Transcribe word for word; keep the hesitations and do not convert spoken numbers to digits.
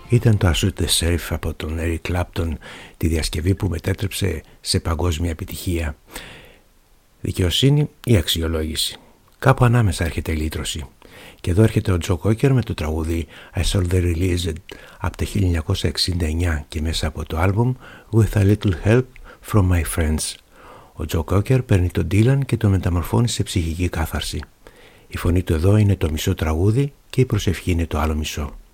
ήταν το I Shoot the Sheriff από τον Eric Clapton, τη διασκευή που μετέτρεψε σε παγκόσμια επιτυχία. Δικαιοσύνη ή αξιολόγηση? Κάπου ανάμεσα έρχεται η λύτρωση. Και εδώ έρχεται ο Τζο Κόκερ με το τραγούδι I Saw The Released από το χίλια εννιακόσια εξήντα εννιά και μέσα από το άλμπουμ With a Little Help From My Friends. Ο Τζο Κόκερ παίρνει τον Dylan και τον μεταμορφώνει σε ψυχική κάθαρση. Η φωνή του εδώ είναι το μισό τραγούδι και η προσευχή είναι το άλλο μισό.